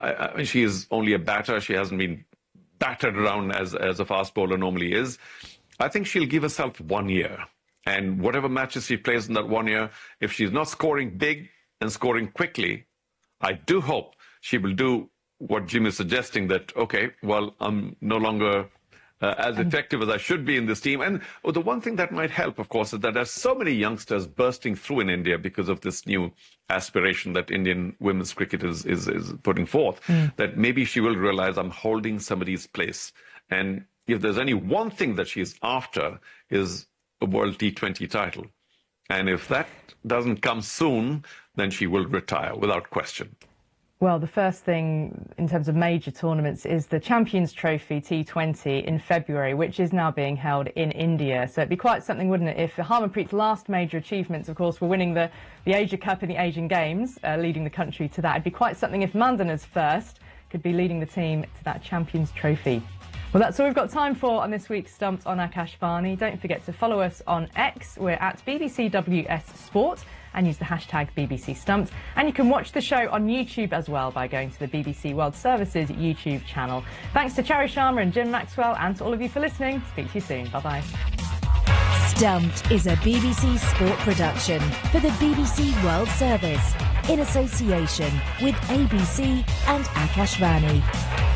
she is only a batter. She hasn't been battered around as a fast bowler normally is. I think she'll give herself 1 year. And whatever matches she plays in that 1 year, if she's not scoring big and scoring quickly, I do hope she will do what Jim is suggesting, that, okay, well, I'm no longer as effective as I should be in this team. And the one thing that might help, of course, is that there's so many youngsters bursting through in India because of this new aspiration that Indian women's cricket is putting forth, that maybe she will realize I'm holding somebody's place. And if there's any one thing that she's after is a World T20 title. And if that doesn't come soon, then she will retire without question. Well, the first thing in terms of major tournaments is the Champions Trophy T20 in February, which is now being held in India. So it'd be quite something, wouldn't it, if Harmanpreet's last major achievements, of course, were winning the Asia Cup and the Asian Games, leading the country to that. It'd be quite something if Mandana's first could be leading the team to that Champions Trophy. Well, that's all we've got time for on this week's Stumped on Akashvani. Don't forget to follow us on X. We're at BBCWS Sport and use the hashtag BBC Stumped. And you can watch the show on YouTube as well by going to the BBC World Services YouTube channel. Thanks to Cherry Sharma and Jim Maxwell, and to all of you for listening. Speak to you soon. Bye-bye. Stumped is a BBC Sport production for the BBC World Service in association with ABC and Akashvani.